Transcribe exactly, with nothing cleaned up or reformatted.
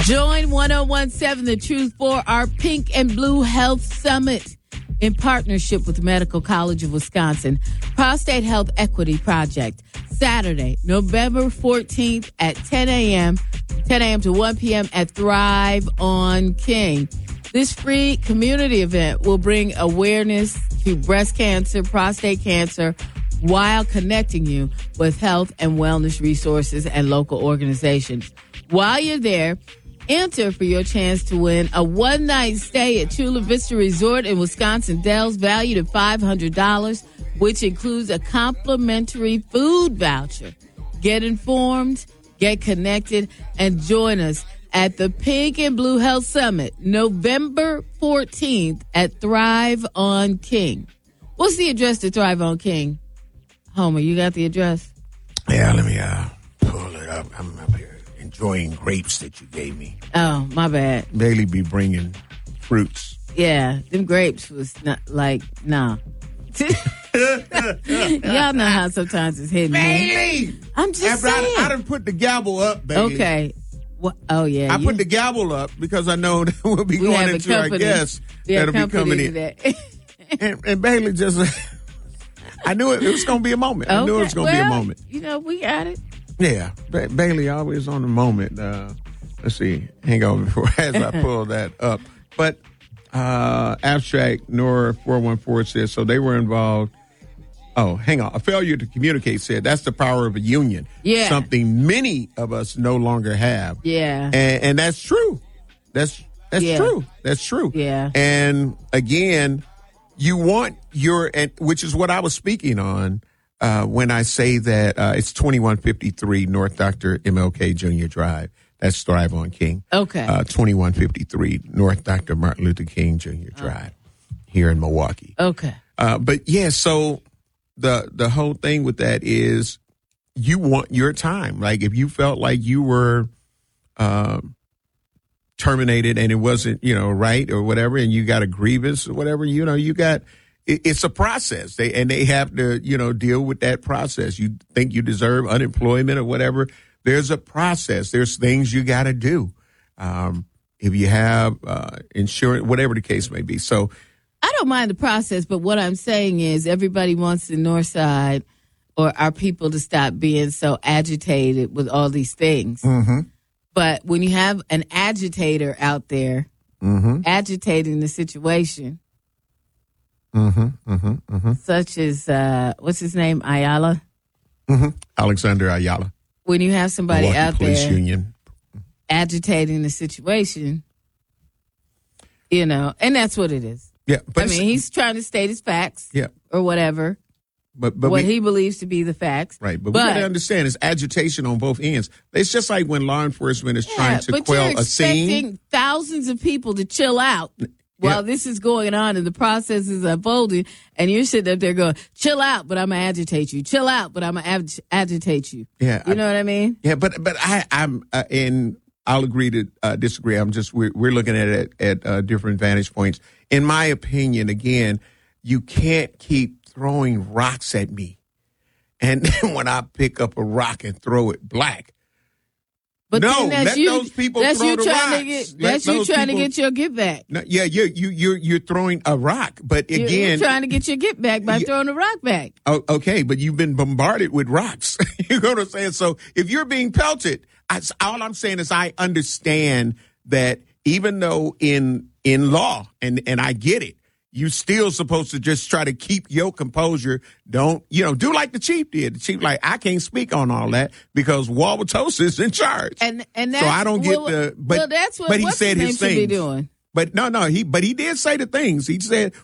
Join one oh one seven The Truth for our Pink and Blue Health Summit in partnership with the Medical College of Wisconsin Prostate Health Equity Project. Saturday, November fourteenth at ten a.m., ten a.m. to one p.m. at Thrive on King. This free community event will bring awareness to breast cancer, prostate cancer, while connecting you with health and wellness resources and local organizations. While you're there, enter for your chance to win a one-night stay at Chula Vista Resort in Wisconsin Dells, valued at five hundred dollars, which includes a complimentary food voucher. Get informed, get connected, and join us at the Pink and Blue Health Summit, November fourteenth at Thrive on King. What's the address to Thrive on King? Homer, you got the address? Yeah, let me uh, pull it up. I'm up here enjoying grapes that you gave me. Oh, my bad. Bailey be bringing fruits. Yeah, them grapes was not like, nah. Y'all know how sometimes it's hidden. Bailey! I'm just After saying. I, I done put the gavel up, Bailey. Okay. What? Oh, yeah. I you, put the gavel up because I know that we'll be we going have into our guests yeah, that'll be coming in. That. and, and Bailey just, I knew it, it was going to be a moment. Okay. I knew it was going to well, be a moment. You know, we got it. Yeah. Ba- Bailey always on the moment. Uh, let's see. Hang on before as I pull that up. But uh, Abstract N O R four one four says, so they were involved. Oh, hang on. A failure to communicate said that's the power of a union. Yeah. Something many of us no longer have. Yeah. And, and that's true. That's that's yeah. true. That's true. Yeah. And again, you want your, and which is what I was speaking on uh, when I say that uh, it's twenty-one fifty-three North Doctor M L K Junior Drive. That's Thrive on King. Okay. Uh, twenty-one fifty-three North Doctor Martin Luther King Junior Drive here in Milwaukee. Okay. Uh, but yeah, so the the whole thing with that is you want your time. Like if you felt like you were um, terminated and it wasn't, you know, right or whatever, and you got a grievance or whatever, you know, you got it, it's a process. They and they have to, you know, deal with that process. You think you deserve unemployment or whatever. There's a process. There's things you got to do. Um, if you have uh, insurance, whatever the case may be. So I don't mind the process, but what I'm saying is everybody wants the North Side or our people to stop being so agitated with all these things. Mm-hmm. But when you have an agitator out there mm-hmm. agitating the situation, mm-hmm. Mm-hmm. Mm-hmm. such as, uh, what's his name, Ayala? Mm-hmm. Alexander Ayala. When you have somebody Milwaukee out Police there Union. agitating the situation, you know, and that's what it is. Yeah, but I mean, he's trying to state his facts, yeah, or whatever, but but what we, he believes to be the facts, right? But, but we got to understand, it's agitation on both ends. It's just like when law enforcement is yeah, trying to but quell you're a scene. expecting thousands of people to chill out while yeah. this is going on and the process is unfolding, and you're sitting up there going, "Chill out," but I'm gonna agitate you. Chill out, but I'm gonna ag- agitate you. Yeah, you I, know what I mean? Yeah, but but I I'm uh, in. I'll agree to uh, disagree. I'm just we're we're looking at it at uh, different vantage points. In my opinion, again, you can't keep throwing rocks at me, and then when I pick up a rock and throw it black. But no, then that's let you, those people that's throw you the trying rocks. to get. Let That's you those trying people, to get your get back. No, yeah, you you you you're throwing a rock, but again, you're, you're trying to get your get back by you, throwing a rock back. Oh, okay, but you've been bombarded with rocks. You know what I'm saying? So if you're being pelted, I, all I'm saying is I understand that even though in in law, and and I get it, you still supposed to just try to keep your composure. Don't, you know, do like the chief did. The chief, like, I can't speak on all that because Wauwatosa is in charge. And and that's, so I don't get well, the, but, well, that's what but he what's said his his name should things. be doing. But no, no, he, but he did say the things. He said,